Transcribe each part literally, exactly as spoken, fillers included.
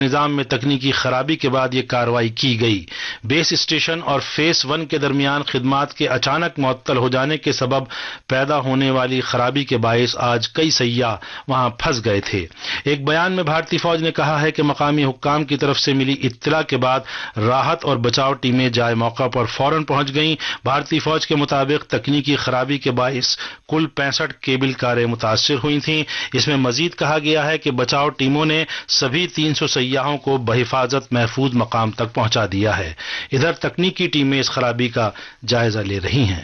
निजाम में तकनीकी खराबी के बाद ये कार्रवाई की गई। बेस स्टेशन और फेस वन के दरमियान खिदमात के अचानक मुअत्तल हो जाने के सबब पैदा होने वाली खराबी के बायस आज कई सय्याह वहां फंस गए थे। एक बयान में भारतीय फौज ने कहा है कि मकामी हुक्काम की तरफ से मिली इत्तला के बाद राहत और बचाव टीमें जाए मौका पर फौरन पहुंच गईं। भारतीय फौज के मुताबिक तकनीकी खराबी के बायस कुल पैंसठ केबल कारें मुतासर हुई थीं। इसमें मजीद कहा गया है कि बचाव टीमों ने सभी तीन सौ सय्याहों को बहिफाजत महफूज मकाम तक पहुंचा दिया है। इधर तकनीकी टीमें इस खराबी का जायजा ले रही हैं।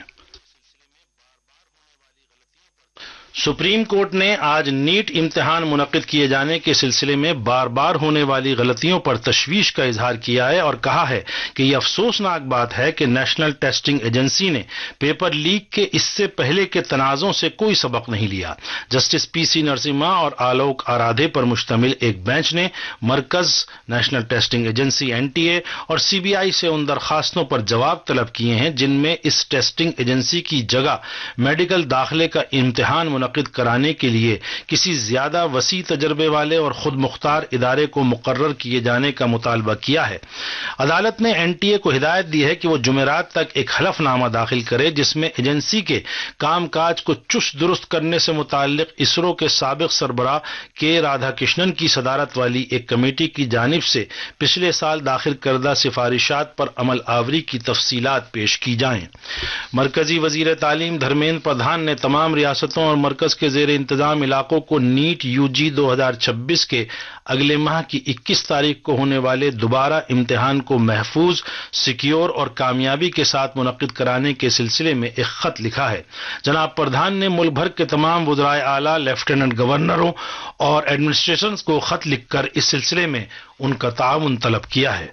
सुप्रीम कोर्ट ने आज नीट इम्तिहान मुनक्किद किए जाने के सिलसिले में बार बार होने वाली गलतियों पर तशवीश का इजहार किया है और कहा है कि यह अफसोसनाक बात है कि नेशनल टेस्टिंग एजेंसी ने पेपर लीक के इससे पहले के तनाज़ों से कोई सबक नहीं लिया। जस्टिस पी सी नरसिम्हा और आलोक आराधे पर मुश्तमिल एक बेंच ने मरकज, national testing agency N T A और सी बी आई से उन दरखास्तों पर जवाब तलब किए हैं जिनमें इस टेस्टिंग एजेंसी की जगह मेडिकल दाखिले का इम्तिहान मुनक्किद कराने के लिए किसी ज्यादा वसी तजर्बे वाले और खुद मुख्तार इदारे को मुकर्रर किए जाने का मुतालबा किया है। अदालत ने एन टी ए को हिदायत दी है कि वो जुमेरात तक एक हलफनामा दाखिल करे जिसमें एजेंसी के कामकाज को चुस्त दुरुस्त करने से मुताल्लिक इसरो के साबिक सरबराह के राधाकृष्णन की सदारत वाली एक कमेटी की जानिब से पिछले साल दाखिल करदा सिफारिशात पर अमल आवरी की तफसीलात पेश की जाएं। मरकजी वजीर तालीम धर्मेंद्र प्रधान ने तमाम रियासतों और मरकज के जेर इंतजाम इलाकों को नीट यूजी दो हजार छब्बीस के अगले माह की इक्कीस तारीख को होने वाले दोबारा इम्तिहान को महफूज, सिक्योर और कामयाबी के साथ मुनक्किद कराने के सिलसिले में एक खत लिखा है। जनाब प्रधान ने मुल्क भर के तमाम वज़राए आला, लेफ्टिनेंट गवर्नरों और एडमिनिस्ट्रेशन को खत लिखकर इस सिलसिले में उनका ताउन तलब किया है।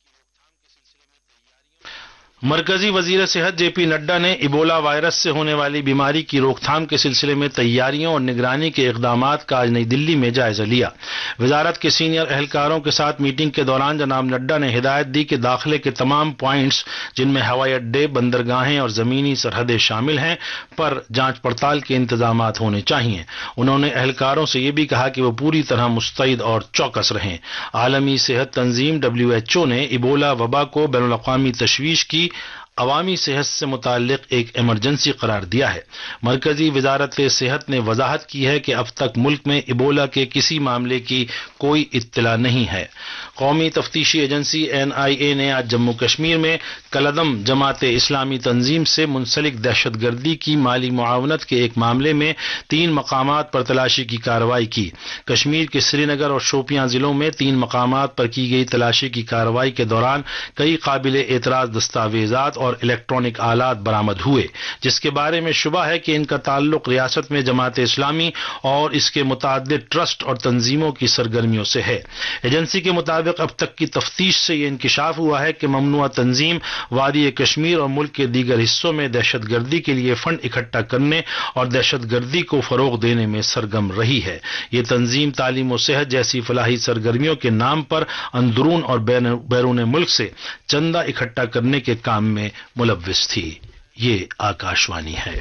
मरकजी वजीर सेहत जे पी नड्डा ने इबोला वायरस से होने वाली बीमारी की रोकथाम के सिलसिले में तैयारियों और निगरानी के इक़दामात का आज नई दिल्ली में जायजा लिया। वजारत के सीनियर एहलकारों के साथ मीटिंग के दौरान जनाब नड्डा ने हिदायत दी कि दाखिले के तमाम पॉइंट्स जिनमें हवाई अड्डे, बंदरगाहें और जमीनी सरहदें शामिल हैं पर जांच पड़ताल के इंतजामात होने चाहिए। उन्होंने एहलकारों से यह भी कहा कि वो पूरी तरह मुस्तैद और चौकस रहें। आलमी सेहत तंजीम डब्ल्यू एच ओ ने इबोला वबा को बैनुल अक़वामी तशवीश की अवामी सेहत से मुताल्लिक एक इमरजेंसी करार दिया है। मरकजी वजारत सेहत ने वजाहत की है कि अब तक मुल्क में इबोला के किसी मामले की कोई इत्तला नहीं है। कौमी तफ्तीशी एजेंसी एन आई ए ने आज जम्मू कश्मीर में कलदम जमात इस्लामी तंजीम से मुंसलिक दहशतगर्दी की माली मुआवनत के एक मामले में तीन मकामात पर तलाशी की कार्रवाई की। कश्मीर के श्रीनगर और शोपियां जिलों में तीन मकामात पर की गई तलाशी की कार्रवाई के दौरान कई काबिल एतराज दस्तावेजात और इलेक्ट्रॉनिक आलात बरामद हुए जिसके बारे में शुबा है कि इनका ताल्लुक रियासत में जमात इस्लामी और इसके मुताद्दिद ट्रस्ट और तंजीमों की सरगर्मियों से है। एजेंसी के मुताबिक अब तक की तफ्तीश से यह इंकिशाफ हुआ है कि ममनुआ तंजीम वादी कश्मीर और मुल्क के दीगर हिस्सों में दहशतगर्दी के लिए फंड इकट्ठा करने और दहशतगर्दी को फरोग देने में सरगर्म रही है। ये तंजीम तालीम और सेहत जैसी फलाही सरगर्मियों के नाम पर अंदरून और बैरून मुल्क से चंदा इकट्ठा करने के काम में मुलव्विस थी। ये आकाशवाणी है।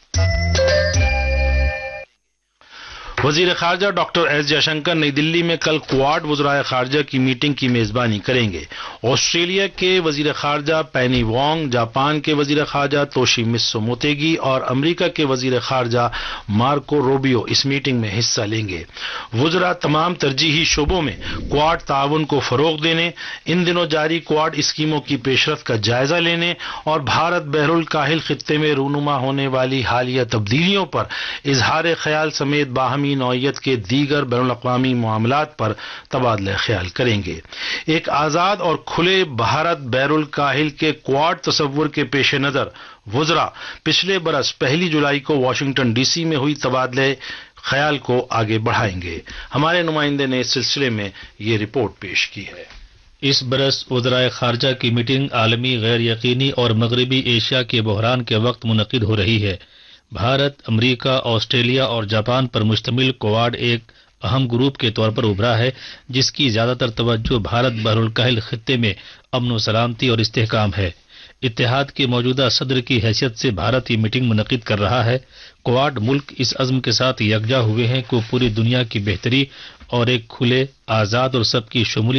वजीर खारजा डॉक्टर एस जयशंकर नई दिल्ली में कल क्वाड वज़राए खारजा की मीटिंग की मेजबानी करेंगे। ऑस्ट्रेलिया के वजीर खारजा पेनी वोंग, जापान के वजीर खारजा तोशिमित्सु मोतेगी और अमेरिका के वजीर खारजा मार्को रूबियो इस मीटिंग में हिस्सा लेंगे। वज़रा तमाम तरजीही शोबों में क्वाड ताउन को फरोग देने, इन दिनों जारी क्वाड स्कीमों की पेशरफ का जायजा लेने और भारत बहरुल काहिल खित्ते में रूनुमा होने वाली हालिया तब्दीलियों पर इजहार ख्याल समेत बाहमी नौयत के दीगर बैनुल अक़वामी मामलात पर तबादला ख्याल करेंगे। एक आजाद और खुले भारत बैरुल काहिल के क्वाड तसव्वुर के पेश नजर वज़रा पिछले बरस पहली जुलाई को वाशिंगटन डीसी में हुई तबादले ख्याल को आगे बढ़ाएंगे। हमारे नुमाइंदे ने इस सिलसिले में ये रिपोर्ट पेश की है। इस बरस वज़राए खारजा की मीटिंग आलमी गैर यकीनी और मगरबी एशिया के बहरान के वक्त मुनक़िद हो रही है। भारत, अमेरिका, ऑस्ट्रेलिया और जापान पर मुश्तमिल क्वाड एक अहम ग्रुप के तौर पर उभरा है जिसकी ज्यादातर तवज्जो भारत बहरुल काहिल खित्ते में अमन व सलामती और इस्तेहकाम है। इत्तेहाद के मौजूदा सदर की हैसियत से भारत ये मीटिंग मुनक़िद कर रहा है। क्वाड मुल्क इस अज़्म के साथ यकजा हुए हैं कि पूरी दुनिया की बेहतरी اور ایک کھلے آزاد اور سب کی شمولیت